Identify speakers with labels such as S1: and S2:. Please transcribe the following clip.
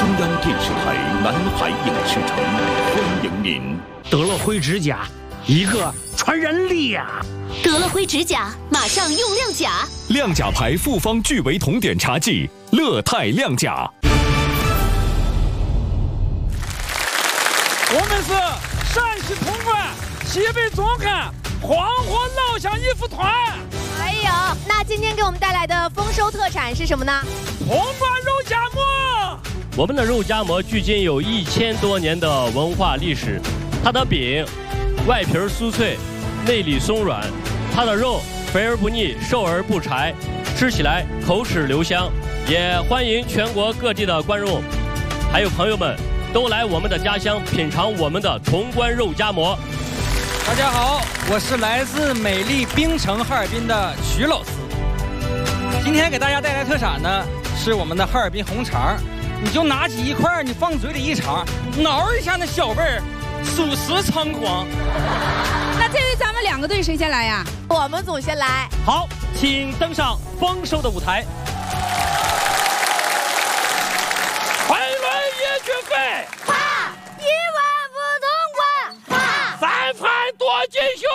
S1: 中央电视台南海影视城欢迎您。
S2: 得了灰指甲，一个传染力呀！
S3: 得了灰指甲，马上用亮甲。
S4: 亮甲牌复方聚维酮碘茶剂，乐泰亮甲。
S5: 我们是陕西潼关西北总看黄河老乡艺术团。
S6: 哎呦，那今天给我们带来的丰收特产是什么呢？
S5: 潼关肉夹馍。
S7: 我们的肉夹馍距今有1000多年的文化历史，它的饼外皮酥脆，内里松软，它的肉肥而不腻，瘦而不柴，吃起来口齿留香。也欢迎全国各地的观众还有朋友们都来我们的家乡品尝我们的潼关肉夹馍。
S5: 大家好，我是来自美丽冰城哈尔滨的徐老师。今天给大家带来特产呢，是我们的哈尔滨红肠。你就拿起一块，你放嘴里一尝，挠一下那小味儿，属实猖狂。
S8: 那这回咱们2个队谁先来呀？
S6: 我们组先来。
S7: 好，请登上丰收的舞台。
S5: 回轮一军费，
S6: 1万不通关，
S5: 3盘夺金胸。